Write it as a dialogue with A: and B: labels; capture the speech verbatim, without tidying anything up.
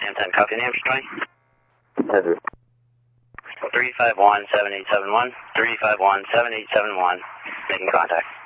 A: Cam ten, copy name, Troy.
B: Heather.
A: three five one, seven eight seven one, three five one, seven eight seven one, making contact.